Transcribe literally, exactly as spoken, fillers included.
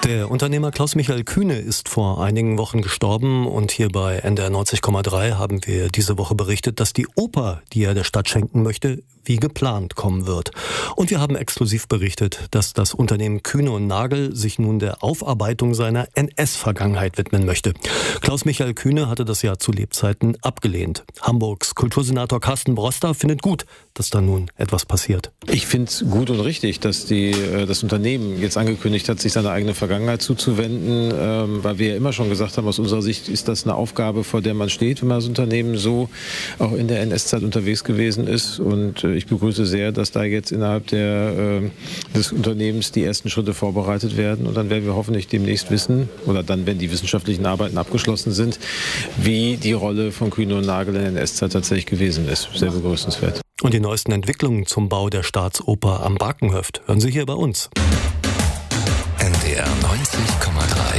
Der Unternehmer Klaus-Michael Kühne ist vor einigen Wochen gestorben und hier bei N D R neunzig Komma drei haben wir diese Woche berichtet, dass die Oper, die er der Stadt schenken möchte, wie geplant kommen wird. Und wir haben exklusiv berichtet, dass das Unternehmen Kühne und Nagel sich nun der Aufarbeitung seiner N S-Vergangenheit widmen möchte. Klaus-Michael Kühne hatte das ja zu Lebzeiten abgelehnt. Hamburgs Kultursenator Carsten Broster findet gut, dass da nun etwas passiert. Ich finde es gut und richtig, dass die, das Unternehmen jetzt angekündigt hat, sich seiner eigenen Vergangenheit zuzuwenden, ähm, weil wir ja immer schon gesagt haben, aus unserer Sicht ist das eine Aufgabe, vor der man steht, wenn man als Unternehmen so auch in der N S-Zeit unterwegs gewesen ist. Und äh, ich begrüße sehr, dass da jetzt innerhalb der, äh, des Unternehmens die ersten Schritte vorbereitet werden. Und dann werden wir hoffentlich demnächst wissen, oder dann, wenn die wissenschaftlichen Arbeiten abgeschlossen sind, wie die Rolle von Kühne und Nagel in der N S-Zeit tatsächlich gewesen ist. Sehr begrüßenswert. Und die neuesten Entwicklungen zum Bau der Staatsoper am Barkenhöft hören Sie hier bei uns. N D R neunzig Komma drei